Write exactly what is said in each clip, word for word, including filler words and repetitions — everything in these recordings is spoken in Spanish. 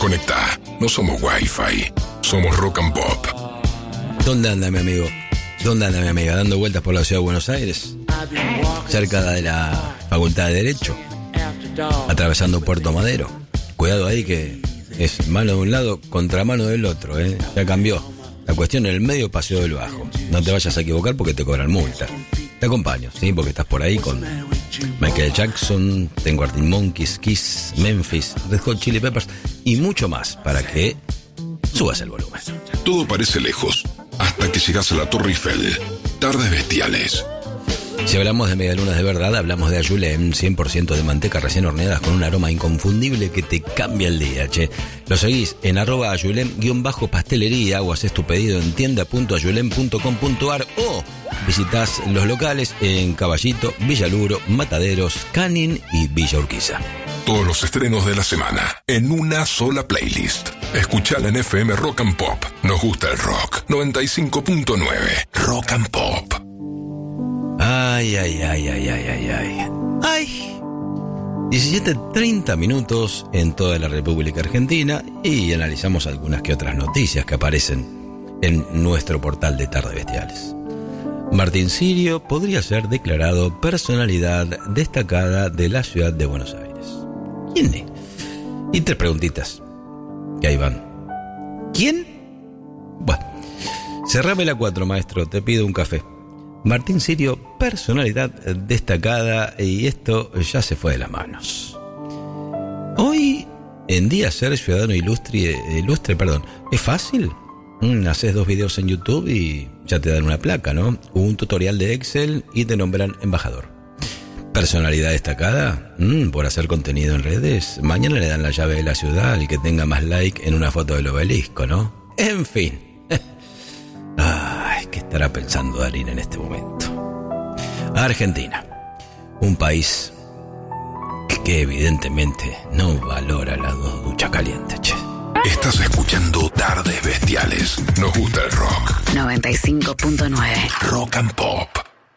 Conectá. No somos Wi-Fi. Somos Rock and Pop. ¿Dónde anda mi amigo? ¿Dónde anda mi amiga? ¿Dando vueltas por la ciudad de Buenos Aires? Cerca de la Facultad de Derecho. Atravesando Puerto Madero. Cuidado ahí que es mano de un lado contra mano del otro, ¿eh? Ya cambió. La cuestión en el medio, Paseo del Bajo. No te vayas a equivocar porque te cobran multa. Te acompaño, ¿sí? Porque estás por ahí con Michael Jackson, tengo Arctic Monkeys, Kiss, Memphis, Red Hot Chili Peppers y mucho más para que subas el volumen. Todo parece lejos hasta que llegas a la Torre Eiffel. Tardes bestiales. Si hablamos de medialunas de verdad, hablamos de Ayulem, cien por ciento de manteca recién horneadas con un aroma inconfundible que te cambia el día, che. Lo seguís en arroba ayulem-pastelería o haces tu pedido en tienda punto ayulem punto com punto ar o visitas los locales en Caballito, Villaluro, Mataderos, Canin y Villa Urquiza. Todos los estrenos de la semana en una sola playlist. Escuchala en F M Rock and Pop. Nos gusta el rock. noventa y cinco punto nueve Rock and Pop. Ay, ay, ay, ay, ay, ay, ay. Ay. diecisiete treinta minutos en toda la República Argentina y analizamos algunas que otras noticias que aparecen en nuestro portal de Tardes Bestiales. Martín Sirio podría ser declarado personalidad destacada de la ciudad de Buenos Aires. ¿Quién es? Y tres preguntitas que ahí van. ¿Quién? Bueno, cerrame la cuatro, maestro, te pido un café. Martín Sirio, personalidad destacada, y esto ya se fue de las manos. Hoy en día ser ciudadano ilustre, ilustre, perdón, ¿es fácil? Mm, haces dos videos en YouTube y ya te dan una placa, ¿no? Un tutorial de Excel y te nombran embajador. Personalidad destacada, mm, por hacer contenido en redes. Mañana le dan la llave de la ciudad al que tenga más like en una foto del obelisco, ¿no? En fin. Ay, ¿qué estará pensando Darín en este momento? Argentina, un país que evidentemente no valora las dos duchas calientes, che. Estás escuchando Tardes Bestiales. Nos gusta el rock. noventa y cinco punto nueve Rock and Pop.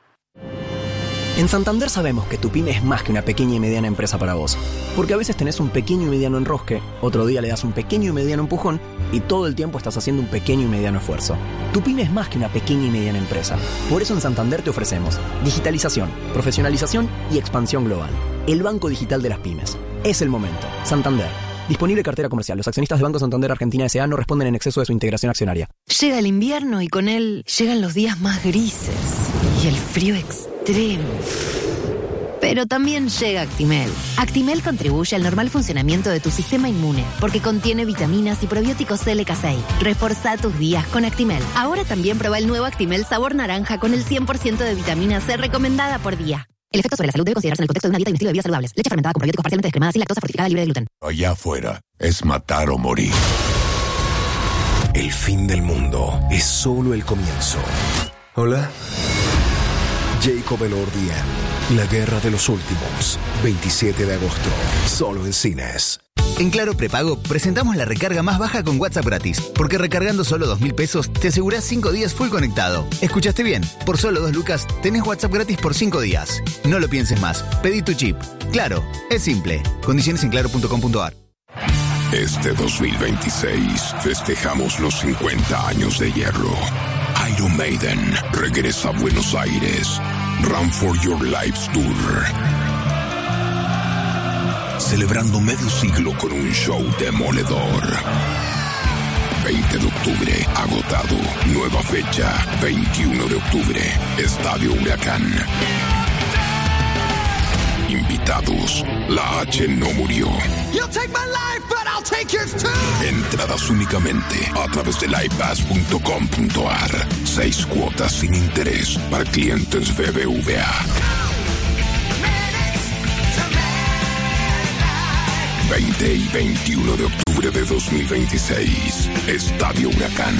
En Santander sabemos que tu pyme es más que una pequeña y mediana empresa para vos. Porque a veces tenés un pequeño y mediano enrosque, otro día le das un pequeño y mediano empujón y todo el tiempo estás haciendo un pequeño y mediano esfuerzo. Tu pyme es más que una pequeña y mediana empresa. Por eso en Santander te ofrecemos digitalización, profesionalización y expansión global. El banco digital de las pymes. Es el momento. Santander. Disponible cartera comercial. Los accionistas de Banco Santander Argentina S A no responden en exceso de su integración accionaria. Llega el invierno y con él llegan los días más grises y el frío extremo. Pero también llega Actimel. Actimel contribuye al normal funcionamiento de tu sistema inmune porque contiene vitaminas y probióticos L K seis. Reforzá tus días con Actimel. Ahora también prueba el nuevo Actimel sabor naranja con el cien por ciento de vitamina C recomendada por día. El efecto sobre la salud debe considerarse en el contexto de una dieta y un estilo de vida saludables. Leche fermentada con probióticos parcialmente descremada sin lactosa, fortificada, libre de gluten. Allá afuera es matar o morir. El fin del mundo es solo el comienzo. Hola. Jacob Elordi en La Guerra de los Últimos. veintisiete de agosto. Solo en cines. En Claro Prepago presentamos la recarga más baja con WhatsApp gratis, porque recargando solo dos mil pesos te asegurás cinco días full conectado. ¿Escuchaste bien? Por solo dos lucas tenés WhatsApp gratis por cinco días. No lo pienses más. Pedí tu chip. Claro, es simple. Condiciones en claro punto com punto ar. Este dos mil veintiséis festejamos los cincuenta años de Hierro. Iron Maiden regresa a Buenos Aires. Run for Your Lives Tour. Celebrando medio siglo con un show demoledor. veinte de octubre, agotado. Nueva fecha, veintiuno de octubre, Estadio Huracán. Invitados, la H no murió. You'll take my life, but I'll take yours too. Entradas únicamente a través de livepass punto com punto ar. Seis cuotas sin interés para clientes B B V A. veinte y veintiuno de octubre de dos mil veintiséis, Estadio Huracán.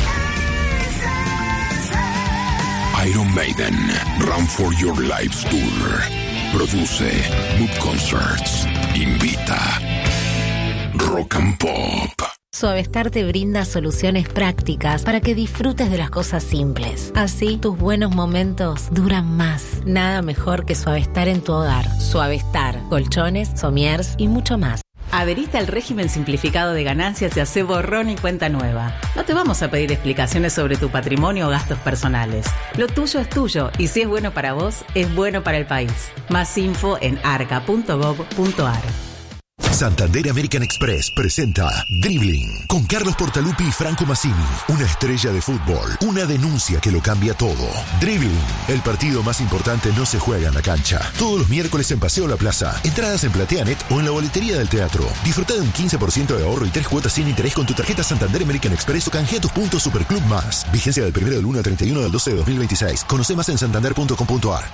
Iron Maiden, Run for Your Lives Tour. Produce Mood Concerts. Invita Rock and Pop. Suavestar te brinda soluciones prácticas para que disfrutes de las cosas simples. Así, tus buenos momentos duran más. Nada mejor que Suavestar en tu hogar. Suavestar, colchones, somiers y mucho más. Adherite al régimen simplificado de ganancias y hacé borrón y cuenta nueva. No te vamos a pedir explicaciones sobre tu patrimonio o gastos personales. Lo tuyo es tuyo y si es bueno para vos, es bueno para el país. Más info en arca punto gov punto ar. Santander American Express presenta Dribbling con Carlos Portalupi y Franco Massini, una estrella de fútbol, una denuncia que lo cambia todo. Dribbling, el partido más importante no se juega en la cancha. Todos los miércoles en Paseo La Plaza, entradas en Plateanet o en la boletería del teatro. Disfruta de un quince por ciento de ahorro y tres cuotas sin interés con tu tarjeta Santander American Express o canjea tus puntos Superclub Más. Vigencia del primero del uno al treinta y uno del doce de dos mil veintiséis. Conoce más en santander punto com punto ar.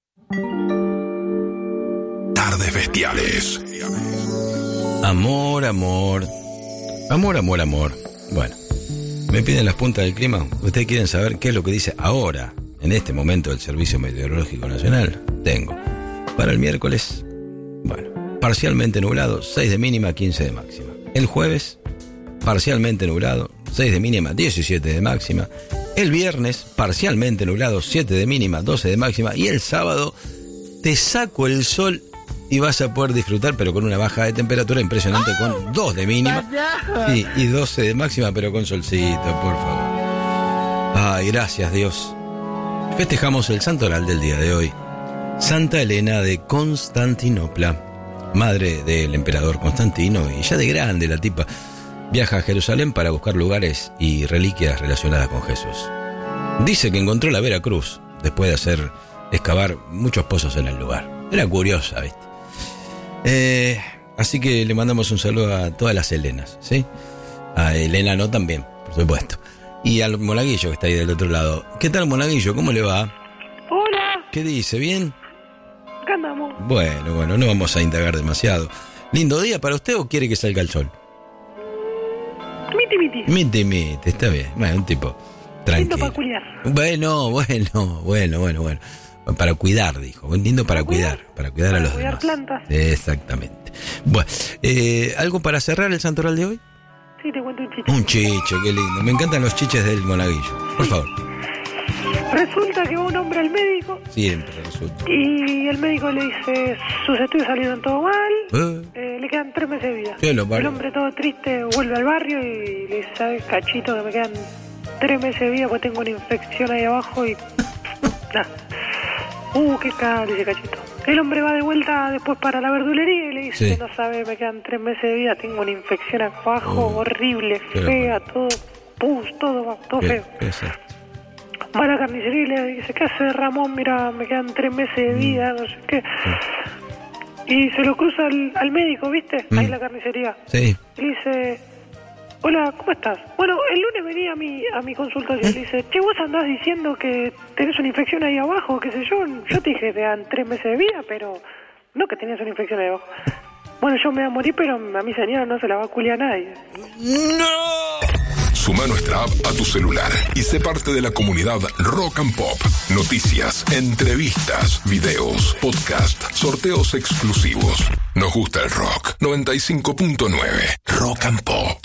Tardes bestiales. Amor, amor. Amor, amor, amor. Bueno, me piden las puntas del clima. Ustedes quieren saber qué es lo que dice ahora, en este momento, el Servicio Meteorológico Nacional. Tengo. Para el miércoles, bueno, parcialmente nublado, seis de mínima, quince de máxima. El jueves, parcialmente nublado, seis de mínima, diecisiete de máxima. El viernes, parcialmente nublado, siete de mínima, doce de máxima. Y el sábado, te saco el sol y vas a poder disfrutar, pero con una baja de temperatura impresionante, ¡oh!, con dos de mínima sí, y doce de máxima, pero con solcito, por favor. Ay, gracias Dios. Festejamos el santoral del día de hoy. Santa Elena de Constantinopla, madre del emperador Constantino, y ya de grande la tipa viaja a Jerusalén para buscar lugares y reliquias relacionadas con Jesús. Dice que encontró la Veracruz después de hacer excavar muchos pozos en el lugar. Era curiosa, ¿viste? Eh, así que le mandamos un saludo a todas las Helenas, ¿sí? A Elena no también, por supuesto. Y al Monaguillo que está ahí del otro lado. ¿Qué tal, Monaguillo? ¿Cómo le va? Hola. ¿Qué dice? ¿Bien? Acá andamos. Bueno, bueno, no vamos a indagar demasiado. ¿Lindo día para usted o quiere que salga el sol? Miti, miti. Miti, miti, está bien. Bueno, un tipo tranquilo. Lindo para cuidar. Bueno, bueno, bueno, bueno, bueno. Para cuidar, dijo. Lindo para cuidar, para cuidar para a los cuidar demás. Plantas. Exactamente. Bueno, eh, ¿algo para cerrar el santoral de hoy? Sí, te cuento un chiche. Un chiche, qué lindo. Me encantan los chiches del Monaguillo. Por favor. Resulta que va un hombre al médico. Siempre resulta. Y el médico le dice, sus estudios salieron todo mal, ¿Eh? eh, le quedan tres meses de vida. Sí, lo el hombre todo triste vuelve al barrio y le dice, ¿sabes, cachito, que me quedan tres meses de vida porque tengo una infección ahí abajo y... Nah. Uh, qué caro, dice Cachito. El hombre va de vuelta después para la verdulería y le dice, sí, no sabe, me quedan tres meses de vida, tengo una infección abajo, uh, horrible, fea, todo pus, todo, todo ¿Qué, feo. ¿Qué es esto? Va a la carnicería y le dice, ¿qué hace Ramón? Mira, me quedan tres meses de vida, mm. no sé qué. Sí. Y se lo cruza al, al médico, ¿viste? Mm. Ahí en la carnicería. Sí. Y le dice, hola, ¿cómo estás? Bueno, el lunes venía a mi, a mi consultorio ¿Eh? y le dice, che, vos andás diciendo que tenés una infección ahí abajo, qué sé yo. Yo te dije que te dan tres meses de vida, pero no que tenías una infección ahí abajo. Bueno, yo me voy a morir, pero a mi señora no se la va a culiar a nadie. ¡No! Suma nuestra app a tu celular y sé parte de la comunidad Rock and Pop. Noticias, entrevistas, videos, podcast, sorteos exclusivos. Nos gusta el rock. noventa y cinco punto nueve Rock and Pop.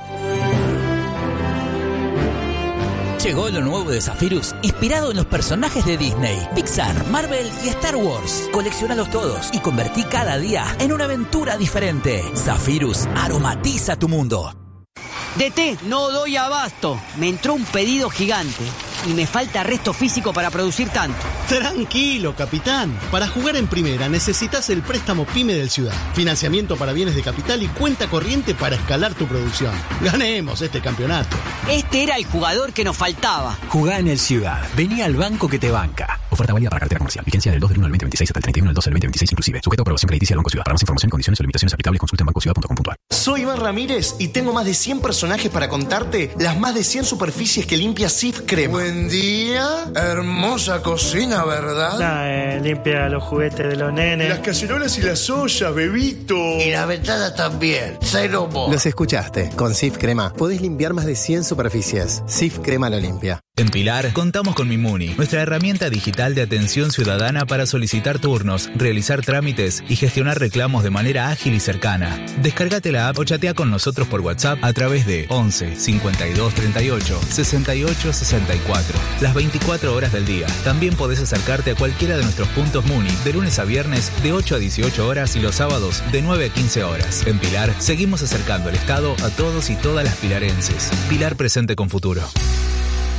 Llegó lo nuevo de Zephyrus, inspirado en los personajes de Disney, Pixar, Marvel y Star Wars. Colecciónalos todos y convertí cada día en una aventura diferente. Zephyrus aromatiza tu mundo. D T, no doy abasto. Me entró un pedido gigante y me falta resto físico para producir tanto. Tranquilo, capitán. Para jugar en primera necesitas el préstamo PYME del Ciudad. Financiamiento para bienes de capital y cuenta corriente para escalar tu producción. Ganemos este campeonato. Este era el jugador que nos faltaba. Jugá en el Ciudad. Vení al banco que te banca. Oferta válida para cartera comercial. Vigencia del dos del uno al veinte veintiséis hasta el treinta y uno del doce del veinte veintiséis inclusive. Sujeto a aprobación crediticia del Banco Ciudad. Para más información, condiciones o limitaciones aplicables, consulta en banco ciudad punto com punto ar. Soy Iván Ramírez y tengo más de cien personajes para contarte las más de cien superficies que limpia Cif Crema. Buen día. Hermosa cocina, ¿verdad? Nah, eh, limpia los juguetes de los nenes. Las cacerolas y las ollas, bebito. Y la ventana también. Cero vos. Los escuchaste. Con Cif Crema podés limpiar más de cien superficies. Cif Crema lo limpia. En Pilar, contamos con Mimuni, nuestra herramienta digital de atención ciudadana para solicitar turnos, realizar trámites y gestionar reclamos de manera ágil y cercana. Descárgate la app o chatea con nosotros por WhatsApp a través de once cincuenta y dos treinta y ocho sesenta y ocho sesenta y cuatro, las veinticuatro horas del día. También podés acercarte a cualquiera de nuestros puntos Muni, de lunes a viernes de ocho a dieciocho horas y los sábados de nueve a quince horas. En Pilar, seguimos acercando el Estado a todos y todas las pilarenses. Pilar presente con futuro.